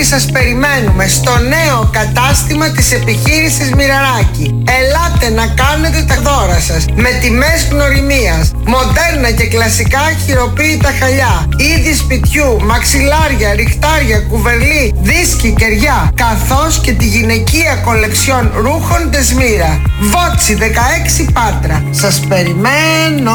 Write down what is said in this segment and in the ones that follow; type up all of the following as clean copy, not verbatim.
Σας περιμένουμε στο νέο κατάστημα της επιχείρησης Μοιραράκη. Ελάτε να κάνετε τα δώρα σας με τιμές γνωριμίας, μοντέρνα και κλασικά χειροποίητα χαλιά, είδη σπιτιού, μαξιλάρια, ριχτάρια, κουβερλί, δίσκοι, κεριά, καθώς και τη γυναικεία κολεξιόν ρούχων Δεσμύρα. Βότσι 16 Πάτρα. Σας περιμένω.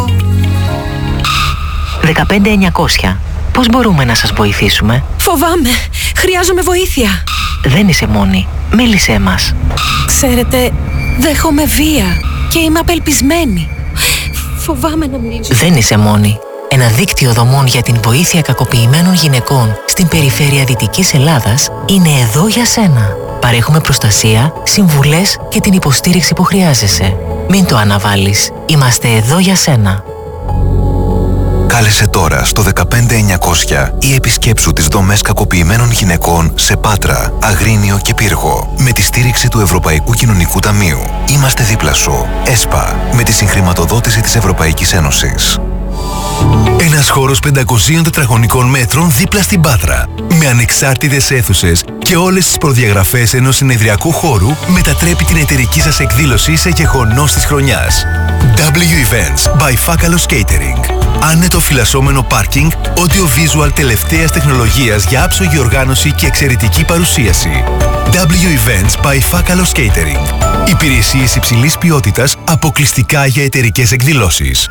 15900. Πώς μπορούμε να σας βοηθήσουμε? Φοβάμαι. Χρειάζομαι βοήθεια. Δεν είσαι μόνη. Μίλησέ μας. Ξέρετε, δέχομαι βία και είμαι απελπισμένη. Φοβάμαι να μιλήσω. Δεν είσαι μόνη. Ένα δίκτυο δομών για την βοήθεια κακοποιημένων γυναικών στην περιφέρεια Δυτικής Ελλάδας είναι εδώ για σένα. Παρέχουμε προστασία, συμβουλές και την υποστήριξη που χρειάζεσαι. Μην το αναβάλεις. Είμαστε εδώ για σένα. Κάλεσε τώρα στο 15900 ή επισκέψου τις δομές κακοποιημένων γυναικών σε Πάτρα, Αγρίνιο και Πύργο με τη στήριξη του Ευρωπαϊκού Κοινωνικού Ταμείου. Είμαστε δίπλα σου. ΕΣΠΑ, με τη συγχρηματοδότηση της Ευρωπαϊκής Ένωσης. Ένας χώρος 500 τετραγωνικών μέτρων δίπλα στην Πάτρα, με ανεξάρτητες αίθουσες και όλες τις προδιαγραφές ενός συνεδριακού χώρου, μετατρέπει την εταιρική σας εκδήλωση σε γεγονός της χρονιάς. W Events by Fakalos Catering. Άνετο φυλασσόμενο πάρκινγκ, audio-visual τελευταίας τεχνολογίας για άψογη οργάνωση και εξαιρετική παρουσίαση. W Events by Fakalos Catering. Υπηρεσίες υψηλής ποιότητας αποκλειστικά για εταιρικές εκδηλώσεις.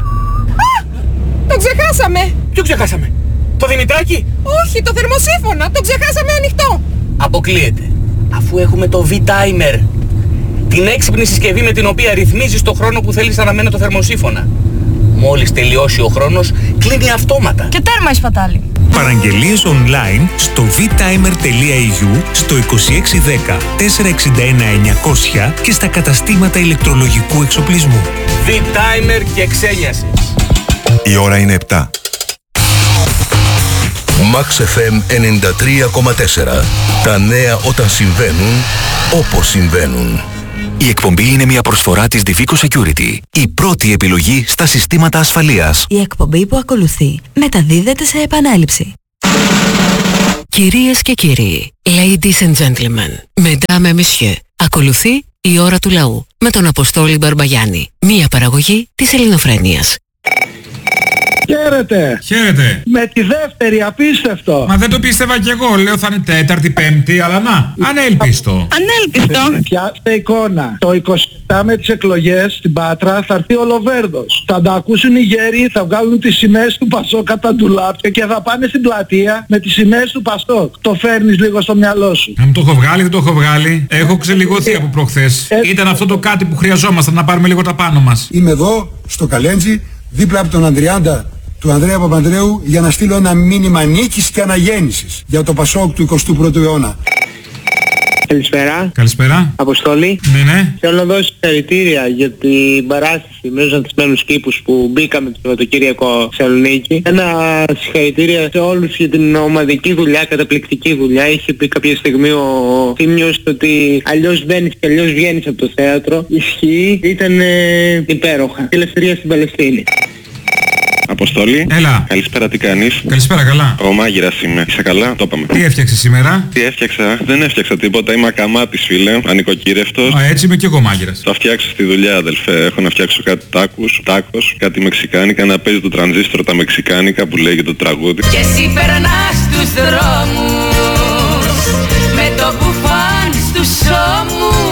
Το ξεχάσαμε! Ποιο ξεχάσαμε? Το Δημητράκη? Όχι, το θερμοσύφωνα! Το ξεχάσαμε ανοιχτό! Αποκλείεται. Αφού έχουμε το V-Timer. Την έξυπνη συσκευή με την οποία ρυθμίζεις το χρόνο που θέλεις να αναμένει το θερμοσύφωνα. Μόλις τελειώσει ο χρόνος, κλείνει αυτόματα. Και τέρμα η σπατάλη. Παραγγελίες online στο vtimer.eu, στο 2610 461 900 και στα καταστήματα ηλεκτρολογικού εξοπλισμού. V-Timer και ξένιασε. Η ώρα είναι 7. Max FM 93,4. Τα νέα όταν συμβαίνουν, όπως συμβαίνουν. Η εκπομπή είναι μια προσφορά της Divico Security, η πρώτη επιλογή στα συστήματα ασφαλείας. Η εκπομπή που ακολουθεί μεταδίδεται σε επανάληψη. Κυρίες και κύριοι, ladies and gentlemen, mesdames et messieurs, ακολουθεί η ώρα του λαού με τον Αποστόλη Μπαρμπαγιάννη, μία παραγωγή της Ελληνοφρένειας. Χαίρετε! Χαίρετε! Με τη δεύτερη, απίστευτο! Μα δεν το πίστευα κι εγώ, λέω θα είναι τέταρτη, πέμπτη, αλλά να, ανέλπιστο! Ανέλπιστο! Πιάστε εικόνα. Το 27 με τις εκλογές στην Πάτρα θα έρθει ο Λοβέρδος. Θα τα ακούσουν οι γέροι, θα βγάλουν τις σημαίες του Πασόκ κατά ντουλάπια και θα πάνε στην πλατεία με τις σημαίες του Πασόκ. Το φέρνεις λίγο στο μυαλό σου. Να μου το έχω βγάλει, δεν το έχω βγάλει. Έχω ξελιγωθεί από προχθές. Ήταν αυτό το κάτι που χρειαζόμασταν να πάρουμε λίγο τα πάνω μας. Είμαι εδώ, στο Καλέντζι, δίπλα από τον Ανδριάντα του Ανδρέα Παπανδρέου, για να στείλω ένα μήνυμα νίκης και αναγέννησης για το Πασόκ του 21ου αιώνα. Καλησπέρα. Καλησπέρα. Αποστόλη. Ναι. Θέλω να δώσω συγχαρητήρια για την παράσταση με τους ανθισμένους κήπους που μπήκαμε το Σαββατοκύριακο Θεσσαλονίκη. Ένα συγχαρητήρια σε όλους για την ομαδική δουλειά, καταπληκτική δουλειά. Είχε πει κάποια στιγμή ο Θήμιος ότι αλλιώς μπαίνεις και αλλιώς βγαίνεις από το θέατρο. Ισχύει, ήταν υπέροχα. Ελευθερία στην Παλαιστίνη. Αποστόλη. Έλα. Καλησπέρα, τι κάνεις? Καλησπέρα, καλά. Ο Μάγειρας είμαι. Είσαι καλά? Το είπαμε. Τι έφτιαξες σήμερα? Τι έφτιαξα? Δεν έφτιαξα τίποτα. Είμαι ακαμάτης, φίλε. Ανοικοκύρευτος. Α, έτσι είμαι κι εγώ μάγειρας. Θα φτιάξω στη δουλειά, αδελφέ. Έχω να φτιάξω κάτι τάκος, κάτι μεξικάνικα, να παίζει το τρανζίστρο τα μεξικάνικα που λέγεται το τραγούδι. Και εσύ περνάς τους δρόμους με το μπουφάν στους ώμους.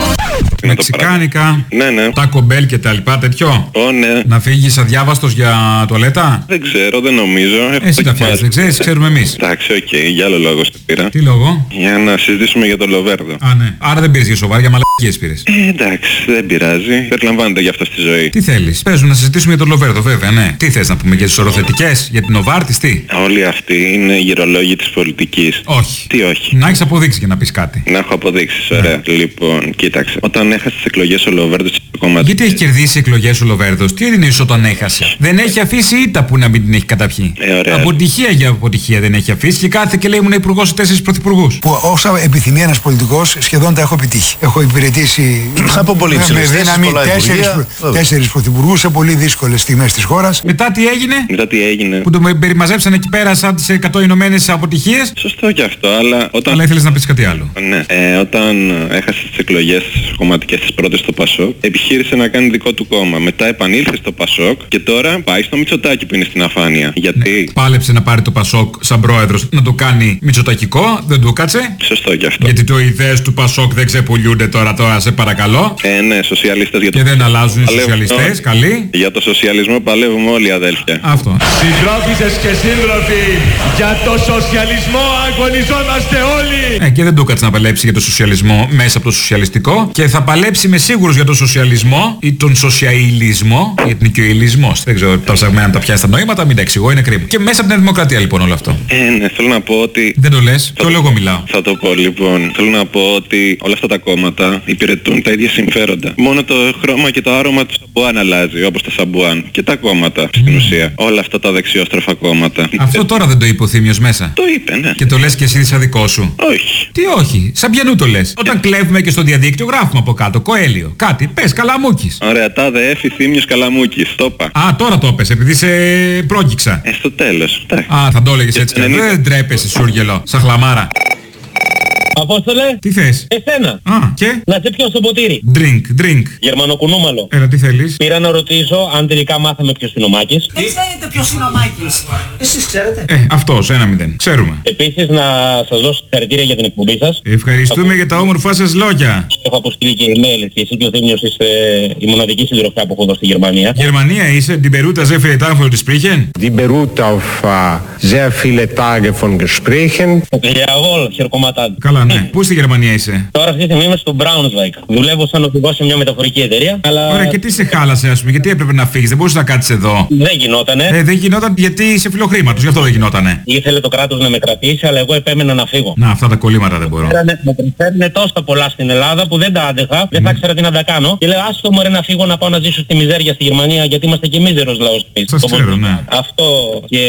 Μεξικάνικα, ναι. Τάκο Μπέλ και τα λοιπά, τέτοιο. Ναι. Να φύγεις αδιάβαστος για τουαλέτα. Δεν ξέρω, δεν νομίζω. Εσύ τα φτιάξεις, δεν ξέρεις, ξέρουμε εμείς. Εντάξει, οκ, για άλλο λόγο σε πήρα. Τι λόγο? Για να συζητήσουμε για το Λοβέρδο. Α, ναι. Άρα δεν πήρες για σοβαρά, για μαλακίες πήρες. Εντάξει, δεν πειράζει. Περιλαμβάνεται γι' αυτό στη ζωή. Τι θέλεις? Παίζουν να συζητήσουμε για το Λοβέρδο, βέβαια, ναι. Τι θες να πούμε για τις οροθετικές, για την Νοβάρτης, τι? Όλοι αυτοί είναι γυρολόγοι της πολιτικής. Όχι. Τι όχι? Να έχεις αποδείξει για να πεις κάτι. Να έχω αποδείξεις, ωραία. Ναι. Λοιπόν, κοίταξε. Όταν έχασε τις εκλογές ο Λοβέρδος κομμάτι. Γιατί έχει κερδίσει εκλογές ο Λοβέρδος? Τι εννοείς όταν έχασε? Δεν έχει αφήσει ήττα που να μην την έχει καταπιεί. Αποτυχία για αποτυχία δεν έχει αφήσει και κάθε και λέει ήμουν υπουργός σε 4 πρωθυπουργούς. Που όσα επιθυμεί ένας πολιτικός σχεδόν τα έχω επιτύχει. Έχω υπηρετήσει από πολύ ψηλές με δύναμη 4 πρωθυπουργούς σε πολύ δύσκολες στιγμές της χώρας. Μετά τι έγινε? Που τον περιμαζέψαν εκεί πέρα σαν τις 100 Ηνωμένες αποτυχίες. Σωστό και αυτό, αλλά όταν... Αλλά ήθελες να πεις κάτι άλλο. Ναι. Όταν έχασε τις εκλογές κομματικές τις πρώτες στο Πασόκ, επιχείρησε να κάνει δικό του κόμμα. Μετά επανήλθε στο Πασόκ και τώρα πάει στο Μητσοτάκη που είναι στην αφάνεια. Γιατί... Ναι. Πάλεψε να πάρει το Πασόκ σαν πρόεδρος να το κάνει μητσοτακικό, δεν του κάτσε. Σωστό και αυτό. Γιατί οι ιδέες του Πασόκ δεν ξεπουλιούνται τώρα, σε παρακαλώ. Ναι, σοσιαλιστές για το... Και δεν αλλάζουν οι σοσιαλιστές, καλή. Για το σοσιαλισμό παλεύουμε όλοι, αδέλφια. Αυτό. Συντρόφισσες και σύντροφοι, για το σοσιαλισμό αγωνιζόμαστε όλοι. Και δεν του κάτσε να παλέψει για το σοσιαλισμό μέσα από το σοσιαλιστικό. Και θα παλέψει με σίγουρος για το σοσιαλισμό ή τον σοσιαλισμό, γιατί είναι και ο ηλισμός. Δεν ξέρω τα ψαγμένα τα πιάσει τα νοήματα, μην τα εξηγώ, είναι κρίμα. Και μέσα από την δημοκρατία λοιπόν όλο αυτό. Ναι, θέλω να πω ότι... Δεν το λες, το λέω εγώ μιλάω. Θα το πω λοιπόν. Θέλω να πω ότι όλα αυτά τα κόμματα υπηρετούν τα ίδια συμφέροντα. Μόνο το χρώμα και το άρωμα του σαμπουάν αλλάζει, όπως τα σαμπουάν. Και τα κόμματα στην ουσία. Όλα αυτά τα δεξιόστροφα κόμματα. Αυτό τώρα δεν το είπε ο Θήμιος μέσα. Το είπε, ναι. Και το λες και εσύ σαν δικό σου. Όχι. Τι όχι, σαν ποιανού το λες. Όταν κλέβουμε και στο διαδίκτυο γράφουμε από κάτω. Κοέλιο. Κάτι, πες Καλαμούκης. Ωραία, τάδε Έφη Θήμιος Καλαμούκης. Το είπα. Α, τώρα το πες, επειδή σε πρόκυξα. Στο τέλος. Α, θα το έλεγες έτσι. Δεν τρέπεσαι, Σούργελο. Σαν χλαμάρα. Απόστολε. Τι θες? Εσένα. Α, και? Να σε πιω στο ποτήρι. Drink. Γερμανοκουνούμαλο. Έλα, τι θέλεις? Πήρα να ρωτήσω αν τελικά μάθαμε ποιος είναι ο Μάκης. Δεν ξέρετε ποιος είναι ο Μάκης. Εσείς ξέρετε? Αυτός, 1-0. Ξέρουμε. Επίσης να σας δώσω συγχαρητήρια για την εκπομπή σας. Ευχαριστούμε για τα όμορφά σας λόγια. Έχω αποστείλει και email και εσύ και ο Θήμιος είστε η μοναδική συντροφιά που έχω δώσει στη Γερμανία. Γερμανία είσαι, die Beruta sehr viele Tage von Gesprächen. Die beruht auf sehr viele Tage von Gesprächen. Jawohl, Herr Kommandant. Καλά, ναι. Πού στη Γερμανία είσαι? Τώρα αυτή τη στιγμή είμαι στο Braunschweig. Δουλεύω σαν οδηγός σε μια μεταφορική εταιρεία. Αλλά... Ωραία, και τι σε χάλασε, ας πούμε, γιατί έπρεπε να φύγεις, δεν μπορούσες να κάτσεις εδώ? Δεν γινότανε. Δεν γινόταν γιατί είσαι φιλοχρήματος, γι' αυτό δεν γινότανε. Ήθελε το κράτος να με κρατήσει, αλλά εγώ επέμενα να φύγω. Να, αυτά τα κολλήματα δεν μπορώ. Με προσφέρουν τόσα πολλά στην Ελλάδα που δεν τα άντεχα, δεν θα ήξερα τι να τα κάνω. Και λέω, άστο μωρέ να φύγω να πάω να ζήσω στη μιζέρια στη Γερμανία, γιατί είμαστε και μίζερος λαός. Σας ξέρω, ναι. Αυτό και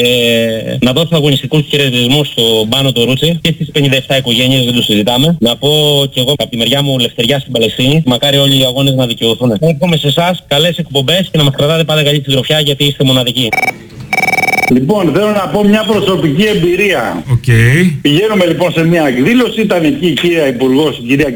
να δώσω αγωνιστικούς χαιρετισμούς στον Πάνο το Ρούτσι και στις 57 οικογένειες, δεν το συζητάμε. Να πω και εγώ από τη μεριά μου ελευθεριά στην Παλαιστίνη. Μακάρι όλοι οι αγώνες να δικαιωθούν. Εύχομαι σε εσάς καλές εκπομπές και να μας κρατάτε πάντα καλή συντροφιά γιατί είστε μοναδικοί. Λοιπόν, θέλω να πω μια προσωπική εμπειρία. Okay. Πηγαίνουμε λοιπόν σε μια εκδήλωση, ήταν εκεί η κυρία Υπουργός, η κυρία